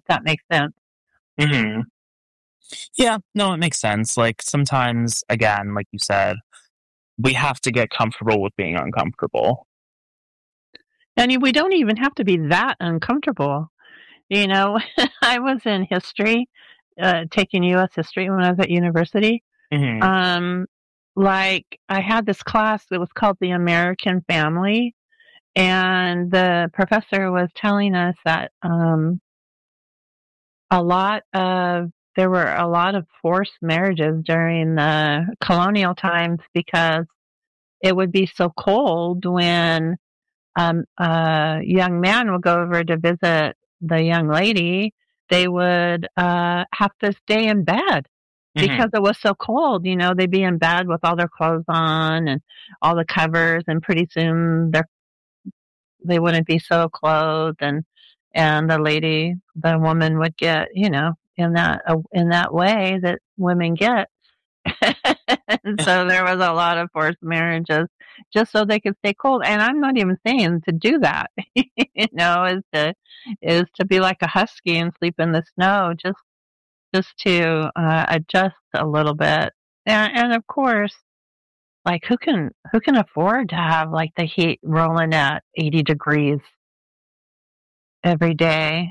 that makes sense. Mm-hmm. Yeah, no, it makes sense. Like, sometimes, again, like you said, we have to get comfortable with being uncomfortable. And we don't even have to be that uncomfortable. You know, I was in history, taking U.S. history when I was at university. Mm-hmm. Like, I had this class that was called The American Family, and the professor was telling us that there were a lot of forced marriages during the colonial times because it would be so cold when a young man would go over to visit the young lady. They would have to stay in bed Mm-hmm. because it was so cold. You know, they'd be in bed with all their clothes on and all the covers, and pretty soon they wouldn't be so clothed, and the woman would get, you know, in that way that women get. And so there was a lot of forced marriages just so they could stay cold. And I'm not even saying to do that, you know, is to be like a husky and sleep in the snow, just to adjust a little bit. And of course, like who can afford to have like the heat rolling at 80 degrees every day?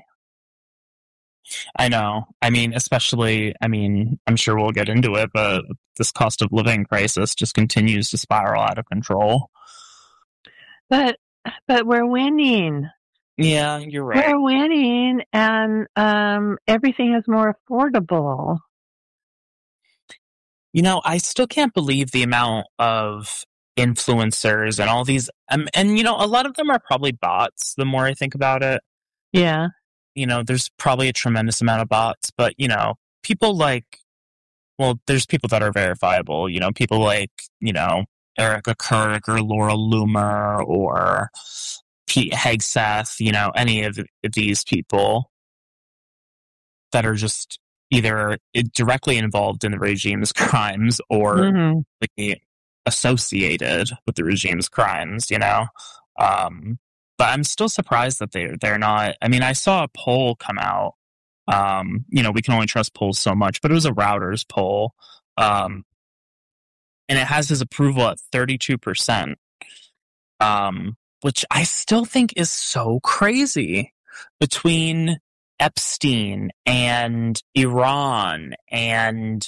I know. I mean, especially, I'm sure we'll get into it, but this cost of living crisis just continues to spiral out of control. But we're winning. Yeah, you're right. We're winning, and everything is more affordable. You know, I still can't believe the amount of influencers and all these, and you know, a lot of them are probably bots. The more I think about it, Yeah. you know, there's probably a tremendous amount of bots, but you know, people like, well, there's people that are verifiable. You know, people like, you know, Erica Kirk or Laura Loomer or Pete Hegseth. You know, any of these people that are just either directly involved in the regime's crimes or Mm-hmm. like, associated with the regime's crimes, you know? But I'm still surprised that they're not. I mean, I saw a poll come out. You know, we can only trust polls so much, but it was a Reuters poll. And it has his approval at 32%. Which I still think is so crazy, between Epstein and Iran and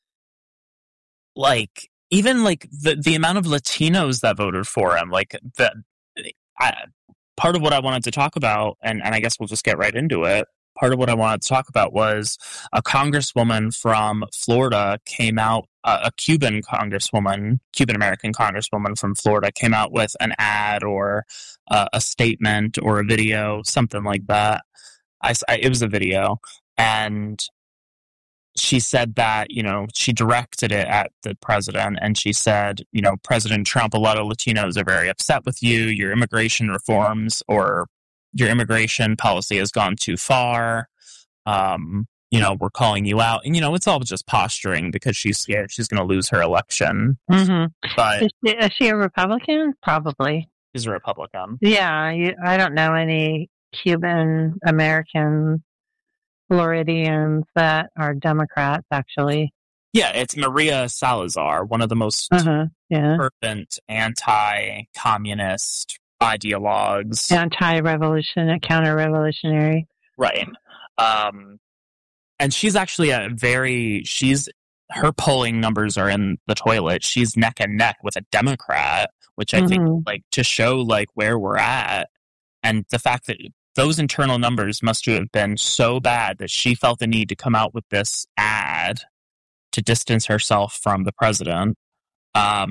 like even like the amount of Latinos that voted for him. Like part of what I wanted to talk about, and I guess we'll just get right into it. Part of what I wanted to talk about was a congresswoman from Florida came out, a Cuban American congresswoman from Florida came out with an ad or a statement or a video, something like that. It was a video, and she said that, you know, she directed it at the president, and she said, you know, President Trump, a lot of Latinos are very upset with you. Your immigration reforms or your immigration policy has gone too far. You know, we're calling you out. And, you know, it's all just posturing because she's scared she's going to lose her election. Mm-hmm. But is she a Republican? Probably. She's a Republican. Yeah, I don't know any Cuban American Floridians that are Democrats, actually. Yeah, it's Maria Salazar, one of the most fervent anti-communist ideologues. Anti-revolution, counter-revolutionary. Right. And she's actually her polling numbers are in the toilet. She's neck and neck with a Democrat, which I think, like, to show like where we're at, and the fact that those internal numbers must have been so bad that she felt the need to come out with this ad to distance herself from the president. But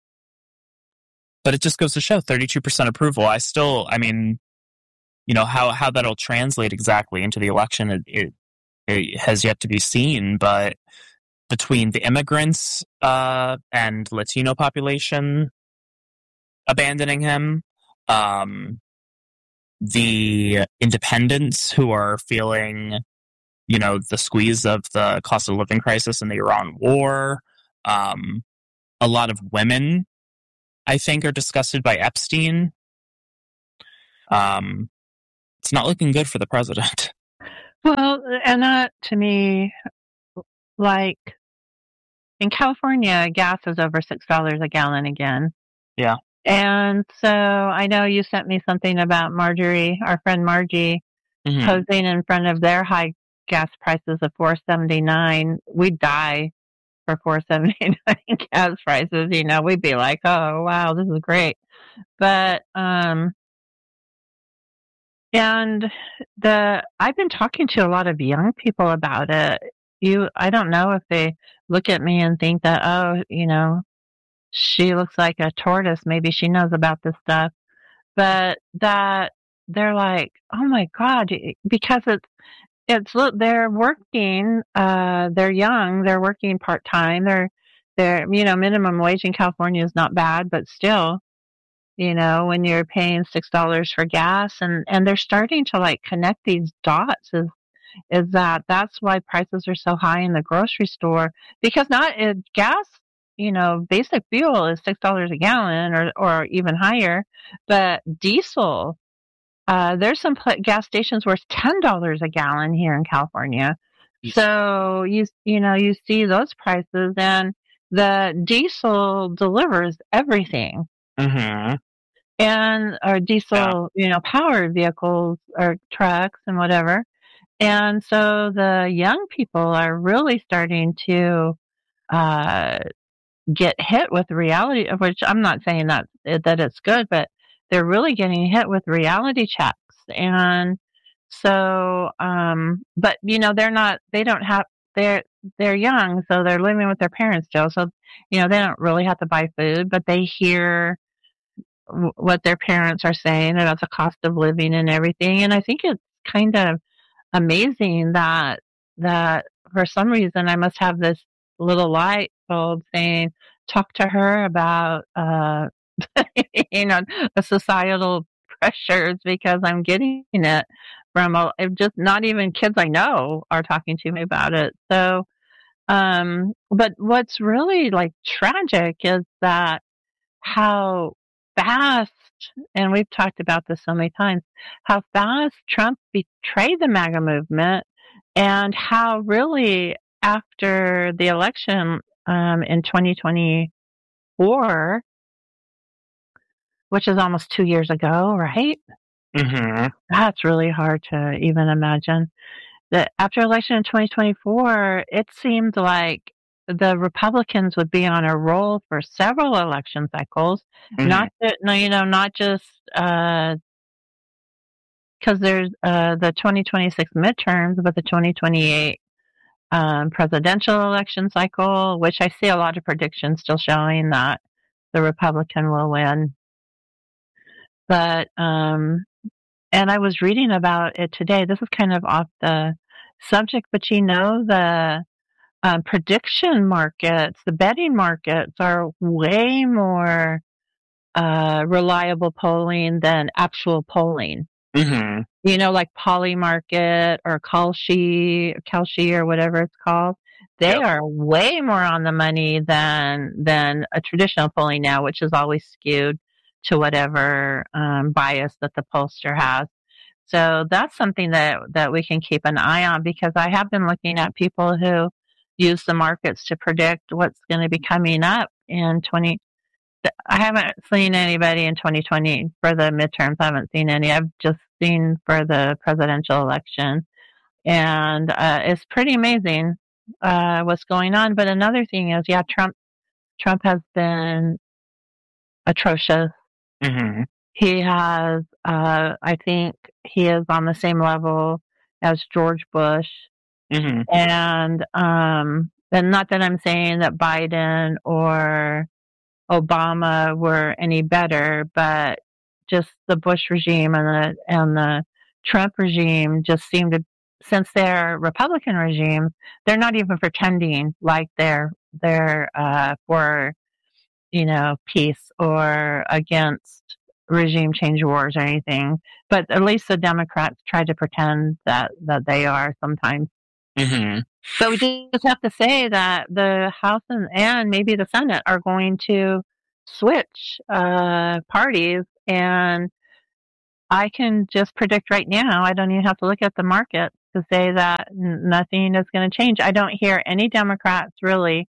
it just goes to show 32% approval. I mean, you know, how that'll translate exactly into the election, it has yet to be seen. But between the immigrants and Latino population abandoning him, the independents who are feeling, you know, the squeeze of the cost of living crisis and the Iran war, a lot of women, I think, are disgusted by Epstein. It's not looking good for the president. Well, and that to me, like in California, gas is over $6 a gallon again. Yeah. And so I know you sent me something about Marjorie, our friend Margie, posing in front of their high gas prices of $4.79. We'd die for $4.79 gas prices. We'd be like, oh wow, this is great. But and I've been talking to a lot of young people about it. I don't know if they look at me and think that, oh, she looks like a tortoise. Maybe she knows about this stuff. But that they're like, oh my God, because look, they're working, they're young, they're working part-time. They're, minimum wage in California is not bad, but still, when you're paying $6 for gas and they're starting to like connect these dots is that's why prices are so high in the grocery store, because gas, basic fuel is $6 a gallon or even higher, but diesel, there's some gas stations where it's $10 a gallon here in California. So you see those prices, and the diesel delivers everything. And our diesel, powered vehicles or trucks and whatever. And so the young people are really starting to get hit with reality, which I'm not saying that it's good, but they're really getting hit with reality checks. And so, but they're young, so they're living with their parents still. So, they don't really have to buy food, but they hear what their parents are saying about the cost of living and everything. And I think it's kind of amazing that for some reason I must have this little light bulb saying, talk to her about, the societal pressures, because I'm getting it from just not even kids I know are talking to me about it. So, but what's really like tragic is that how fast, and we've talked about this so many times, how fast Trump betrayed the MAGA movement, and how really after the election in 2024, which is almost 2 years ago, right? That's really hard to even imagine. That after election in 2024, it seemed like the Republicans would be on a roll for several election cycles, not just because there's the 2026 midterms, but the 2028 presidential election cycle, which I see a lot of predictions still showing that the Republican will win. But and I was reading about it today. This is kind of off the subject, but the prediction markets, the betting markets are way more reliable polling than actual polling. Like Polymarket or Kalshi or whatever it's called. They are way more on the money than a traditional polling now, which is always skewed to whatever bias that the pollster has. So that's something that we can keep an eye on, because I have been looking at people who use the markets to predict what's going to be coming up in I haven't seen anybody in 2020 for the midterms. I haven't seen any. I've just seen for the presidential election. And it's pretty amazing what's going on. But another thing is, Trump has been atrocious. He has, I think he is on the same level as George Bush. And not that I'm saying that Biden or Obama were any better, but just the Bush regime and the Trump regime just seem to, since they're Republican regimes, they're not even pretending like they're for peace or against regime change wars or anything. But at least the Democrats try to pretend that they are sometimes. But we just have to say that the House and maybe the Senate are going to switch parties, and I can just predict right now, I don't even have to look at the market to say that nothing is going to change. I don't hear any Democrats really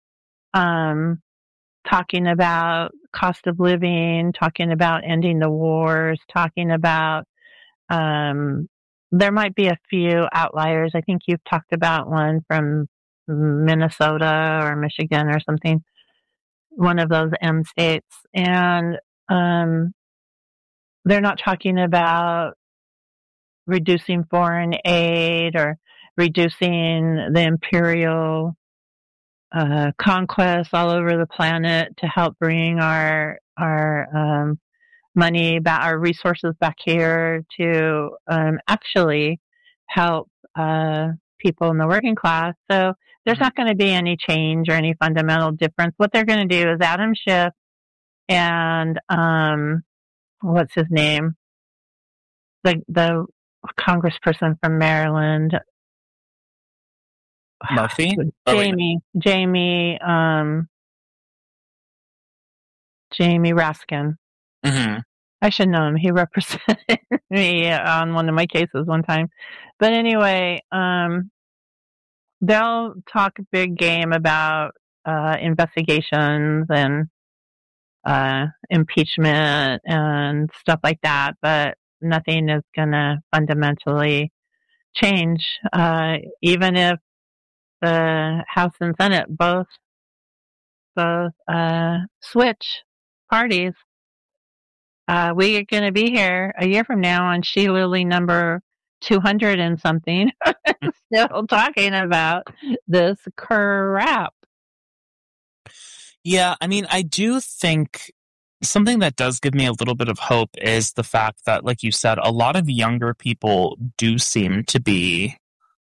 talking about cost of living, talking about ending the wars, talking about there might be a few outliers. I think you've talked about one from Minnesota or Michigan or something, one of those M states. And they're not talking about reducing foreign aid or reducing the imperial conquests all over the planet to help bring our money back, our resources back here to actually help people in the working class. So there's not going to be any change or any fundamental difference. What they're going to do is Adam Schiff and what's his name, the congressperson from Maryland, Murphy, Jamie Raskin. Mm-hmm. I should know him. He represented me on one of my cases one time. But anyway, they'll talk a big game about investigations and impeachment and stuff like that, but nothing is going to fundamentally change. Even if the House and Senate both switch parties, we are going to be here a year from now on She Lily number 200 and something, still talking about this crap. Yeah, I mean, I do think something that does give me a little bit of hope is the fact that, like you said, a lot of younger people do seem to be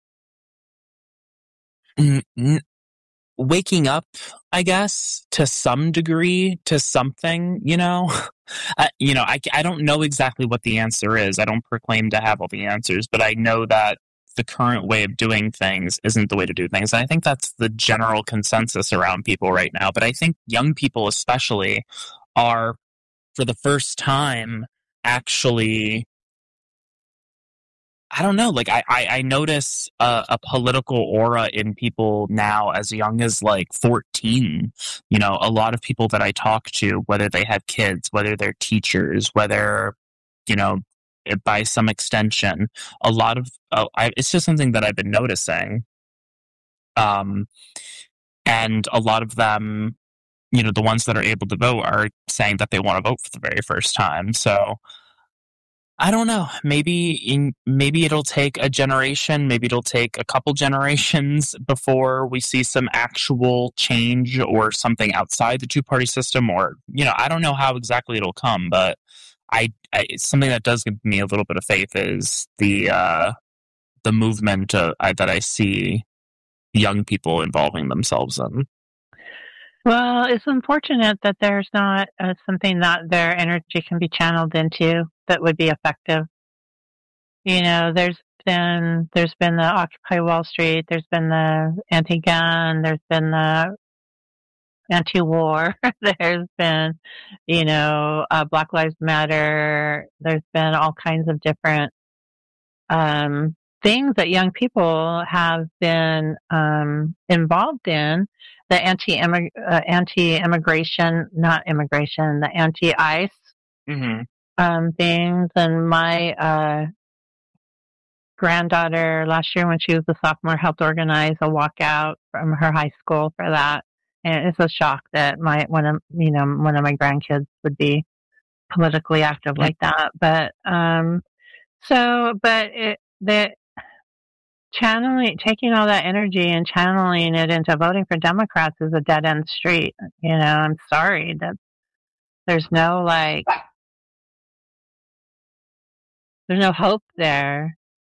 waking up, I guess, to some degree, to something, you know? I don't know exactly what the answer is. I don't proclaim to have all the answers, but I know that the current way of doing things isn't the way to do things. And I think that's the general consensus around people right now. But I think young people especially are, for the first time, actually, I don't know, like I notice a political aura in people now as young as like 14. You know, a lot of people that I talk to, whether they have kids, whether they're teachers, whether, you know, by some extension, a lot of it's just something that I've been noticing. And a lot of them, you know, the ones that are able to vote are saying that they want to vote for the very first time. So I don't know. Maybe it'll take a generation. Maybe it'll take a couple generations before we see some actual change or something outside the two-party system. Or, you know, I don't know how exactly it'll come. But something that does give me a little bit of faith is the movement that I see young people involving themselves in. Well, it's unfortunate that there's not something that their energy can be channeled into that would be effective. You know, there's been the Occupy Wall Street, there's been the anti-gun, there's been the anti-war, there's been, you know, Black Lives Matter, there's been all kinds of different things that young people have been involved in. The anti-immigration, not immigration, the anti-ICE things. And my granddaughter last year, when she was a sophomore, helped organize a walkout from her high school for that. And it's a shock that one of my grandkids would be politically active like that. But taking all that energy and channeling it into voting for Democrats is a dead end street. You know, I'm sorry that there's no hope there.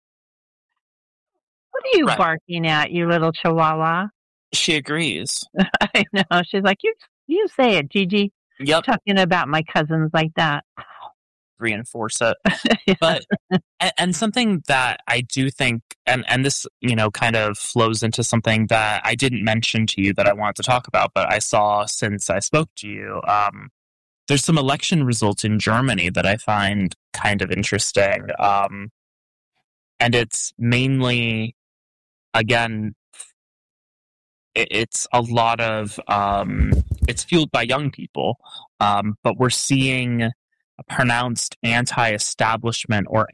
What are you barking at, you little chihuahua? She agrees. I know. She's like, you say it, Gigi. Yep. Talking about my cousins like that. Reinforce it. Yeah. But and something that I do think, and this, you know, kind of flows into something that I didn't mention to you that I wanted to talk about, but I saw since I spoke to you, there's some election results in Germany that I find kind of interesting. and it's mainly, again, it's a lot of it's fueled by young people, but we're seeing a pronounced anti-establishment or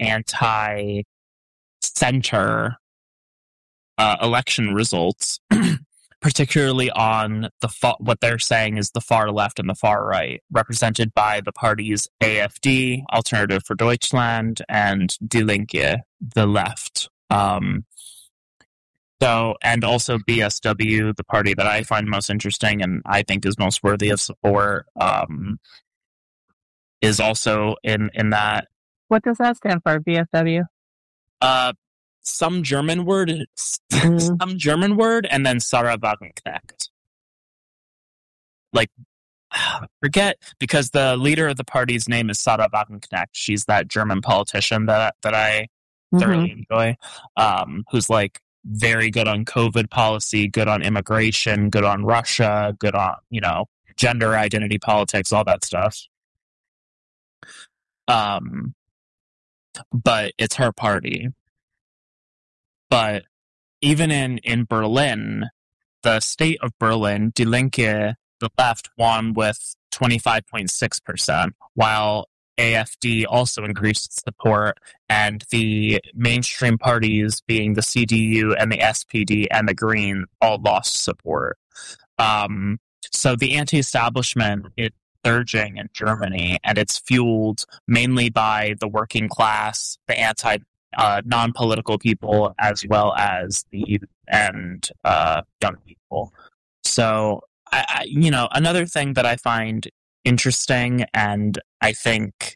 anti-center election results, particularly on what they're saying is the far left and the far right, represented by the parties AfD, Alternative for Deutschland, and Die Linke, the left. And also BSW, the party that I find most interesting and I think is most worthy of support, is also in that. What does that stand for, BSW? Some German word, and then Sarah Wagenknecht. Like, forget, because the leader of the party's name is Sarah Wagenknecht. She's that German politician that I thoroughly enjoy, who's like very good on COVID policy, good on immigration, good on Russia, good on, gender identity politics, all that stuff. But it's her party. But even in Berlin, the state of Berlin, Die Linke, the left, won with 25.6%, while AfD also increased support, and the mainstream parties, being the CDU and the SPD and the Green, all lost support. So the anti-establishment is surging in Germany, and it's fueled mainly by the working class, the non-political people, as well as the youth and young people. So, another thing that I find interesting, and I think,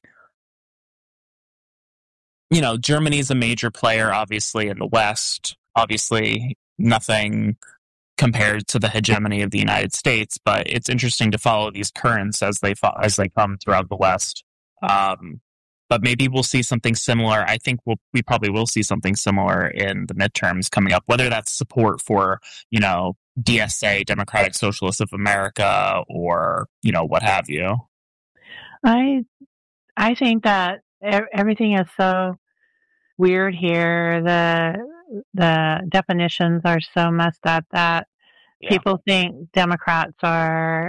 Germany is a major player, obviously, in the West. Obviously, nothing compared to the hegemony of the United States, but it's interesting to follow these currents as they come throughout the West. But maybe we'll see something similar. I think we probably will see something similar in the midterms coming up, whether that's support for, DSA, Democratic Socialists of America, or, what have you. I think that everything is so weird here. The definitions are so messed up that people think Democrats are,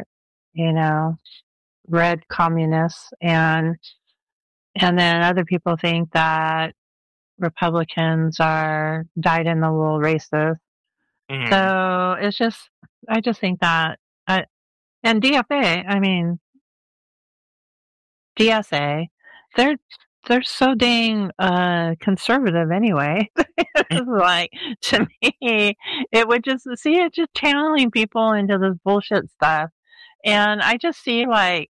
red communists, and then other people think that Republicans are dyed-in-the-wool racists. Mm-hmm. So it's just, I just think that, and DSA, they're so dang conservative anyway. It's like, to me, it just channeling people into this bullshit stuff. And I just see, like,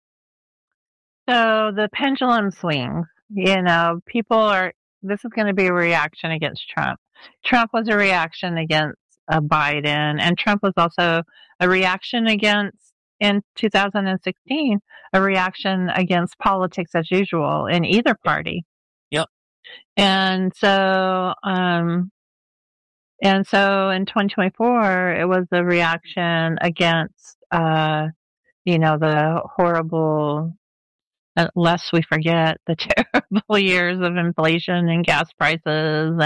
so the pendulum swings, this is going to be a reaction against Trump. Trump was a reaction against Biden, and Trump was also a reaction against, in 2016, a reaction against politics as usual in either party. Yep. And so in 2024, it was a reaction against, the horrible, lest we forget the terrible years of inflation and gas prices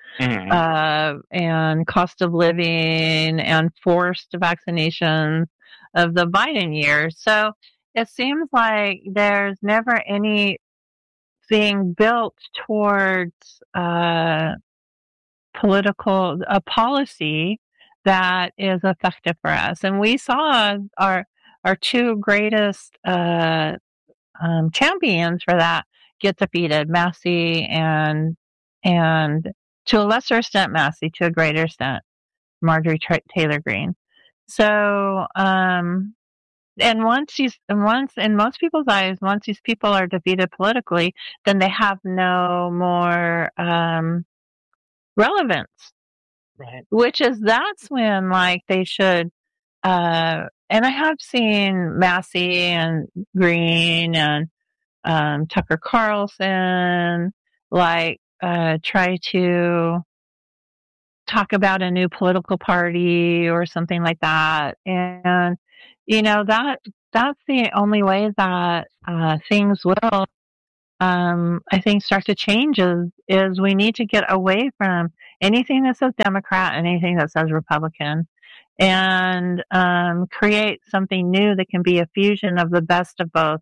and cost of living and forced vaccinations of the Biden years. So it seems like there's never anything built towards a policy that is effective for us. And we saw our two greatest champions for that get defeated, Massey and to a lesser extent Massey, to a greater extent Marjorie Taylor Greene. So and in most people's eyes, once these people are defeated politically, then they have no more relevance. Right. That's when, like, they should and I have seen Massey and Greene and Tucker Carlson try to talk about a new political party or something like that, and that's the only way that things will I think start to change is we need to get away from anything that says Democrat and anything that says Republican, and create something new that can be a fusion of the best of both.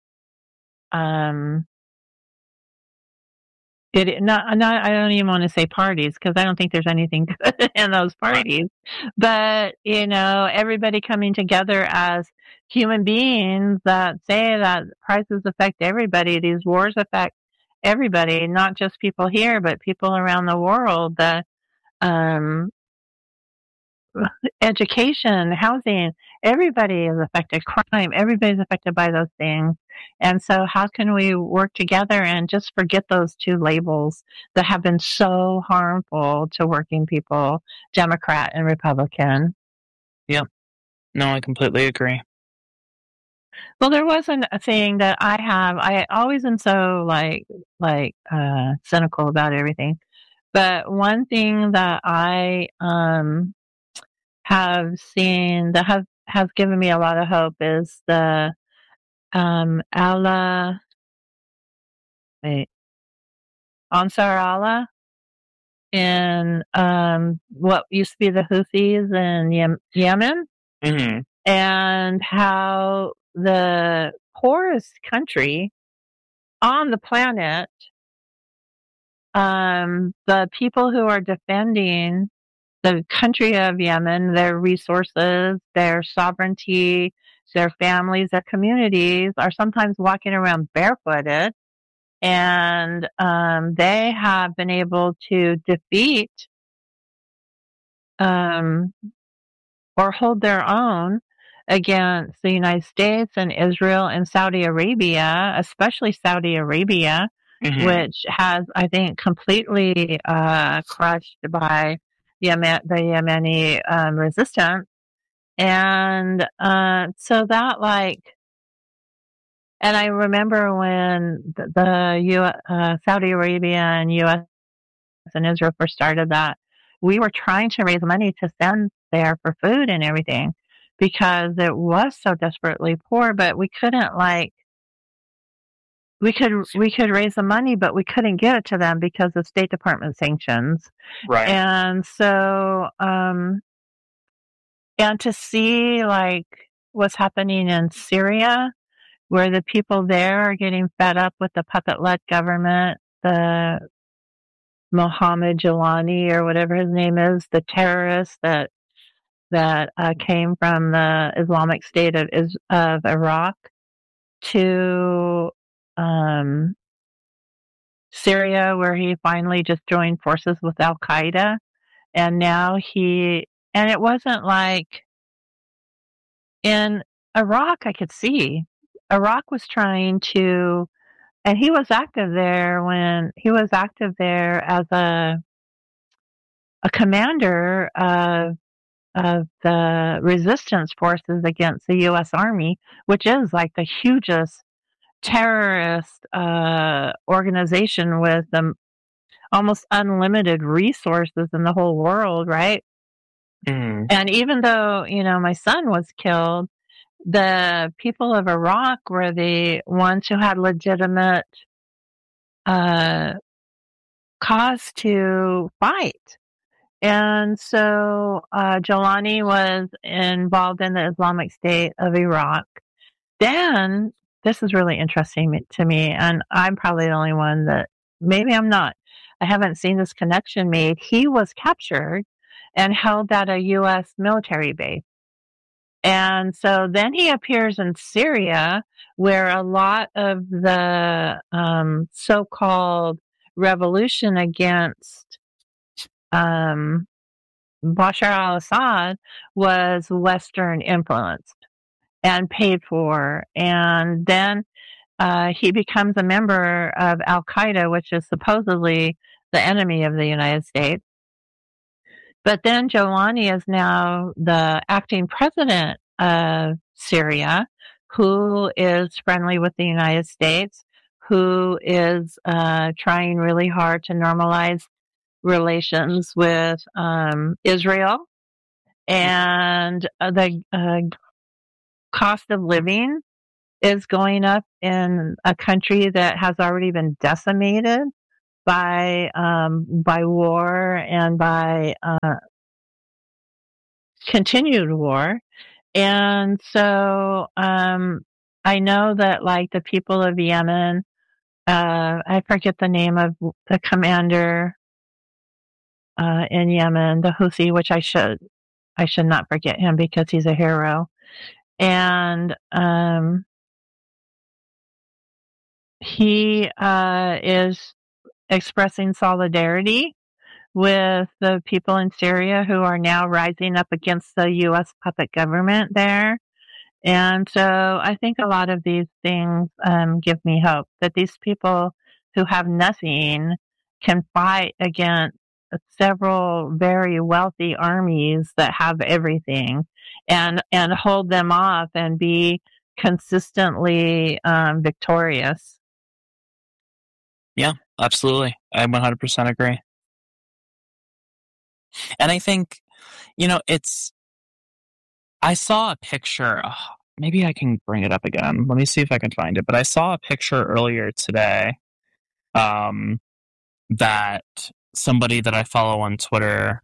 I don't even want to say parties because I don't think there's anything good in those parties. But, everybody coming together as human beings that say that prices affect everybody. These wars affect everybody, not just people here, but people around the world. Um, Education, housing, everybody is affected. Crime, everybody's affected by those things. And so how can we work together and just forget those two labels that have been so harmful to working people, Democrat and Republican? Yep. No, I completely agree. Well, there wasn't a thing that I always am so cynical about everything. But one thing that I have seen that has given me a lot of hope is the Allah, Ansar Allah in what used to be the Houthis in Yemen, Mm-hmm. and how the poorest country on the planet, the people who are defending the country of Yemen, their resources, their sovereignty, their families, their communities, are sometimes walking around barefooted. And they have been able to defeat or hold their own against the United States and Israel and Saudi Arabia, especially Saudi Arabia, Mm-hmm. which has, I think, completely crushed by the Yemeni resistance. And so that, and I remember when Saudi Arabia and U.S. and Israel first started that, we were trying to raise money to send there for food and everything because it was so desperately poor, but we couldn't we could raise the money, but we couldn't get it to them because of State Department sanctions. Right. And so, and to see what's happening in Syria, where the people there are getting fed up with the puppet-led government, the Mohammed Jalani or whatever his name is, the terrorist that came from the Islamic State of Iraq to Syria, where he finally just joined forces with Al Qaeda, and now and it wasn't like in Iraq. I could see Iraq was trying to, and he was active there when he was active there as a commander of the resistance forces against the U.S. Army, which is like the hugest terrorist organization with the almost unlimited resources in the whole world, right? Mm-hmm. And even though, my son was killed, the people of Iraq were the ones who had legitimate cause to fight. And so Jalani was involved in the Islamic State of Iraq. Then, this is really interesting to me, and I'm probably the only one that, maybe I'm not. I haven't seen this connection made. He was captured and held at a U.S. military base. And so then he appears in Syria, where a lot of the so-called revolution against Bashar al-Assad was Western influenced and paid for. And then he becomes a member of Al Qaeda, which is supposedly the enemy of the United States. But then Jalani is now the acting president of Syria, who is friendly with the United States, who is trying really hard to normalize relations with Israel. And the cost of living is going up in a country that has already been decimated by war and by continued war. And so I know that like the people of Yemen, I forget the name of the commander in Yemen, the Houthi, which I should not forget him because he's a hero. And he is expressing solidarity with the people in Syria who are now rising up against the U.S. puppet government there. And so I think a lot of these things give me hope that these people who have nothing can fight against several very wealthy armies that have everything and hold them off and be consistently victorious. Yeah, absolutely. I 100% agree. And I think, I saw a picture. Maybe I can bring it up again. Let me see if I can find it. But I saw a picture earlier today that somebody that I follow on Twitter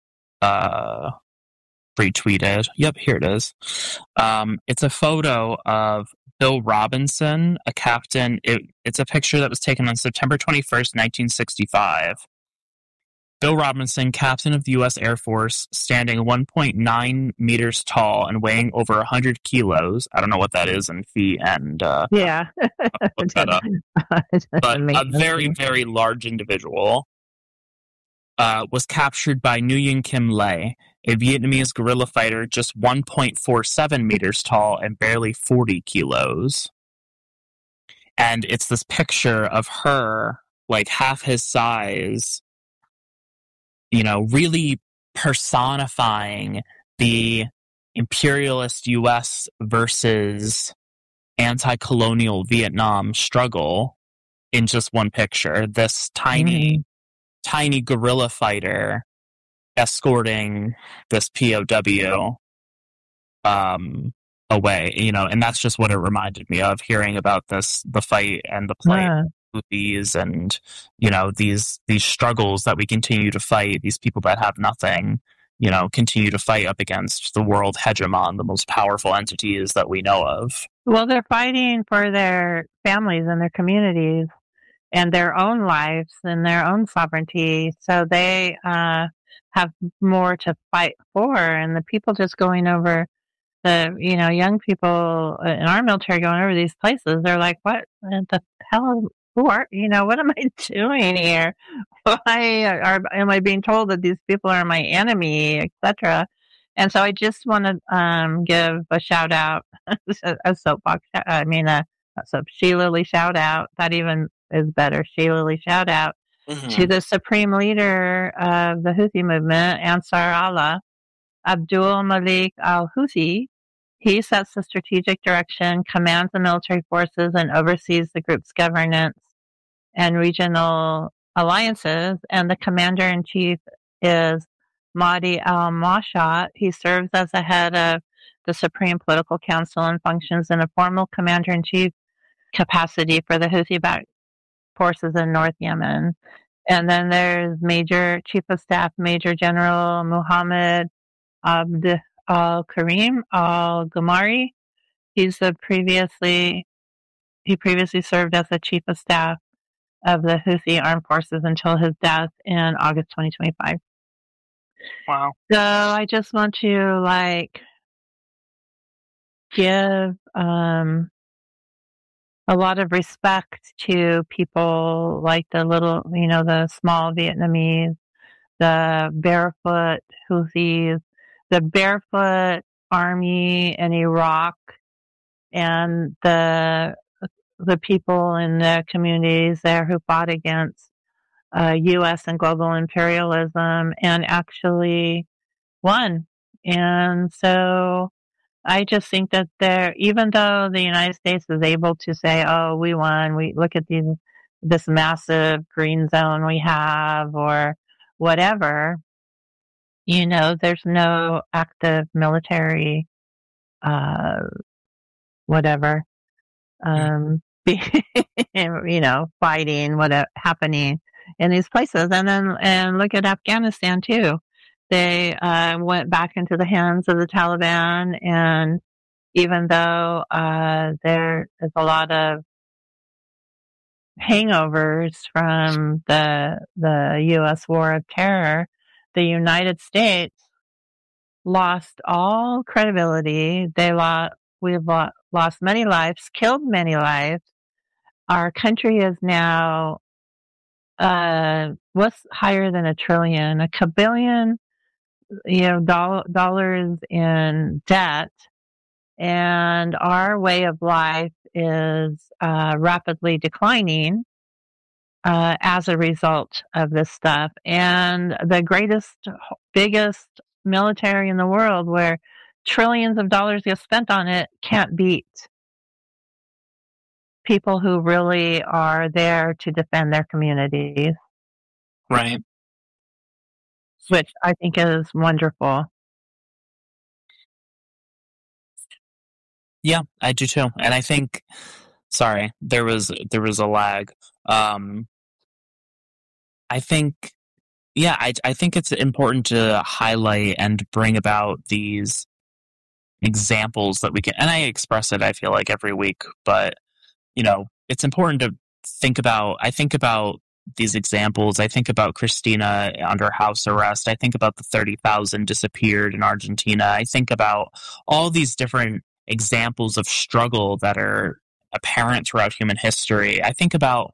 retweeted. Yep, here it is. It's a photo of Bill Robinson, a captain. It's a picture that was taken on September 21st, 1965. Bill Robinson, captain of the U.S. Air Force, standing 1.9 meters tall and weighing over 100 kilos. I don't know what that is in feet, and yeah, look that up. But a very, very large individual was captured by Nguyen Kim Le, a Vietnamese guerrilla fighter just 1.47 meters tall and barely 40 kilos. And it's this picture of her, like half his size, really personifying the imperialist U.S. versus anti-colonial Vietnam struggle in just one picture. This tiny guerrilla fighter escorting this POW away, and that's just what it reminded me of, hearing about the fight and the play with these, and these struggles that we continue to fight, these people that have nothing, continue to fight up against the world hegemon, the most powerful entities that we know of. Well, they're fighting for their families and their communities and their own lives and their own sovereignty. So they have more to fight for. And the people just going over, the young people in our military going over these places, they're like, what the hell? What am I doing here? Why am I being told that these people are my enemy, etc.? And so I just want to give a shout out, a soapbox. Sheila Lee shout out. That even is better. Sheila Lee shout out to the supreme leader of the Houthi movement, Ansar Allah, Abdul Malik al-Houthi. He sets the strategic direction, commands the military forces, and oversees the group's governance and regional alliances. And the commander-in-chief is Mahdi al-Mashat. He serves as the head of the Supreme Political Council and functions in a formal commander-in-chief capacity for the Houthi-backed forces in North Yemen. And then there's Chief of Staff Major General Muhammad Abd al-Karim al-Gumari. He previously served as the Chief of Staff of the Houthi Armed Forces until his death in August 2025. Wow. So I just want to give a lot of respect to people like the small Vietnamese, the barefoot Houthis, the barefoot army in Iraq, and the people in the communities there who fought against U.S. and global imperialism and actually won. And so I just think that even though the United States is able to say, oh, we won, we look at this massive green zone we have or whatever, there's no active military, fighting, happening in these places. And look at Afghanistan too. They went back into the hands of the Taliban, and even though there is a lot of hangovers from the U.S. war of terror, the United States lost all credibility. We've lost many lives, killed many lives. Our country is now what's higher than $1 trillion, a kabillion, dollars in debt, and our way of life is rapidly declining as a result of this stuff. And the biggest military in the world, where trillions of dollars get spent on it, can't beat people who really are there to defend their communities. Right. Which I think is wonderful. Yeah, I do too. And I think, sorry, there was a lag. I think it's important to highlight and bring about these examples that we can, and I express it, I feel like, every week, but it's important to think about these examples. I think about Christina under house arrest. I think about the 30,000 disappeared in Argentina. I think about all these different examples of struggle that are apparent throughout human history. I think about,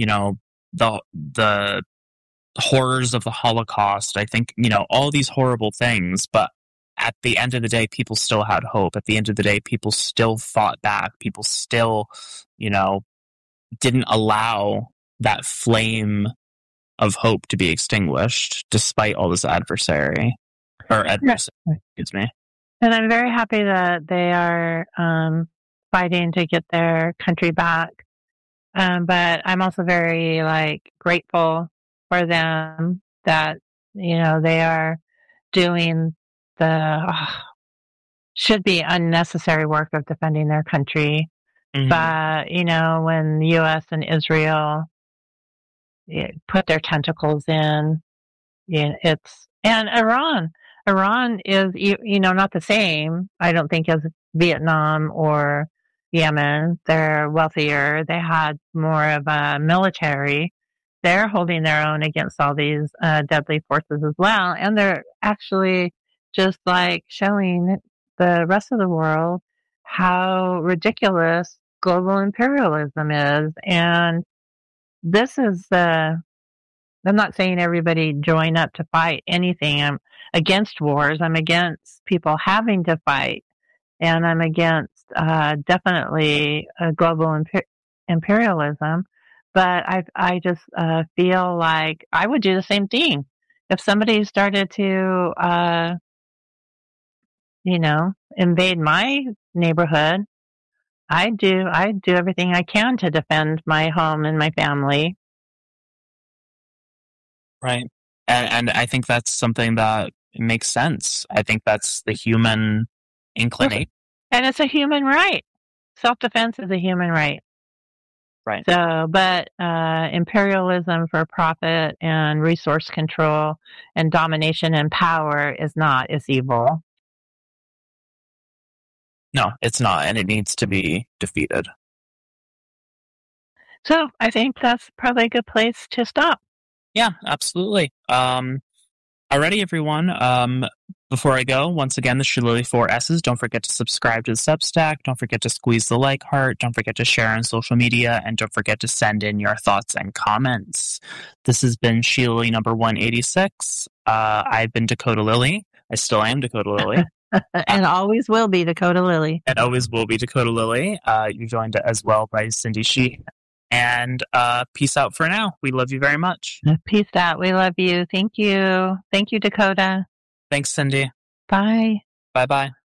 the horrors of the Holocaust. I think, all these horrible things, but at the end of the day, people still had hope. At the end of the day, people still fought back. People still, didn't allow that flame of hope to be extinguished despite all this adversity. Excuse me. And I'm very happy that they are fighting to get their country back. But I'm also very grateful for them that they are doing should be unnecessary work of defending their country. Mm-hmm. But when the U.S. and Israel put their tentacles in, and Iran is not the same, I don't think, as Vietnam or Yemen. They're wealthier. They had more of a military. They're holding their own against all these deadly forces as well, and they're actually just showing the rest of the world how ridiculous global imperialism is. And this is I'm not saying everybody join up to fight anything. I'm against wars. I'm against people having to fight. And I'm against definitely global imperialism. But I just feel like I would do the same thing. If somebody started to, invade my neighborhood, I'd do everything I can to defend my home and my family. Right. And I think that's something that makes sense. I think that's the human inclination. And it's a human right. Self-defense is a human right. Right. So, but imperialism for profit and resource control and domination and power is not. It's evil. No, it's not, and it needs to be defeated. So I think that's probably a good place to stop. Yeah, absolutely. Alrighty, everyone. Before I go, once again, this is Shillelagh 4 S's. Don't forget to subscribe to the Substack. Don't forget to squeeze the like heart. Don't forget to share on social media. And don't forget to send in your thoughts and comments. This has been Shillelagh number 186. I've been Dakota Lily. I still am Dakota Lily. And always will be Dakota Lily. And always will be Dakota Lily. You're joined as well by Cindy Shi. And peace out for now. We love you very much. Peace out. We love you. Thank you. Thank you, Dakota. Thanks, Cindy. Bye. Bye-bye.